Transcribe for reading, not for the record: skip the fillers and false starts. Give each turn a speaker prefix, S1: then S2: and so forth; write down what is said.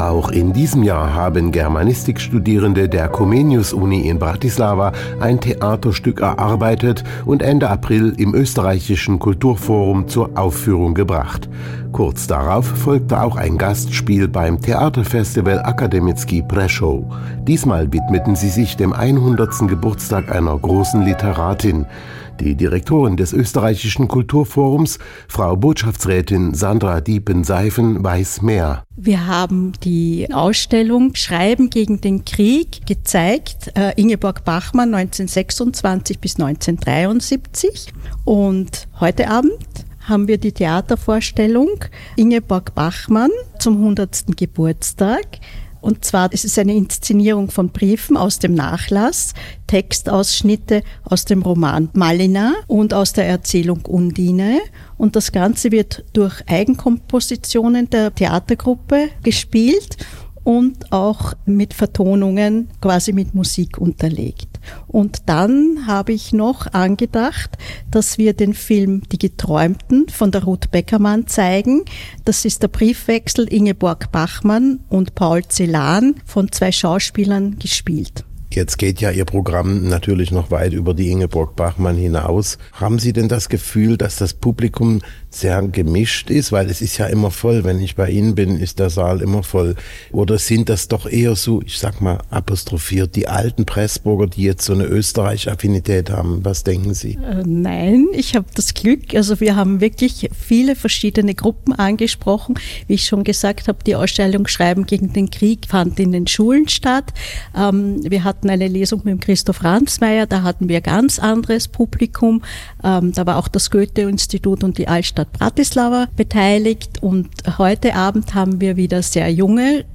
S1: Auch in diesem Jahr haben Germanistikstudierende der Comenius-Uni in Bratislava ein Theaterstück erarbeitet und Ende April im österreichischen Kulturforum zur Aufführung gebracht. Kurz darauf folgte auch ein Gastspiel beim Theaterfestival Akademicki Prešov. Diesmal widmeten sie sich dem 100. Geburtstag einer großen Literatin. Die Direktorin des österreichischen Kulturforums, Frau Botschaftsrätin Sandra Diepen-Seifen, weiß mehr.
S2: Wir haben die Ausstellung Schreiben gegen den Krieg gezeigt, Ingeborg Bachmann 1926 bis 1973. Und heute Abend haben wir die Theatervorstellung Ingeborg Bachmann zum 100. Geburtstag. Und zwar, es ist eine Inszenierung von Briefen aus dem Nachlass, Textausschnitte aus dem Roman Malina und aus der Erzählung Undine. Und das Ganze wird durch Eigenkompositionen der Theatergruppe gespielt und auch mit Vertonungen, quasi mit Musik unterlegt. Und dann habe ich noch angedacht, dass wir den Film Die Geträumten von der Ruth Beckermann zeigen. Das ist der Briefwechsel Ingeborg Bachmann und Paul Celan von 2 Schauspielern gespielt.
S1: Jetzt geht ja Ihr Programm natürlich noch weit über die Ingeborg Bachmann hinaus. Haben Sie denn das Gefühl, dass das Publikum sehr gemischt ist? Weil es ist ja immer voll. Wenn ich bei Ihnen bin, ist der Saal immer voll. Oder sind das doch eher so, ich sag mal apostrophiert, die alten Pressburger, die jetzt so eine Österreich-Affinität haben? Was denken Sie?
S2: Nein, ich habe das Glück. Also wir haben wirklich viele verschiedene Gruppen angesprochen. Wie ich schon gesagt habe, die Ausstellung Schreiben gegen den Krieg fand in den Schulen statt. Wir hatten eine Lesung mit dem Christoph Ransmayr, da hatten wir ganz anderes Publikum. Da war auch das Goethe-Institut und die Altstadt Bratislava beteiligt. Und heute Abend haben wir wieder sehr junge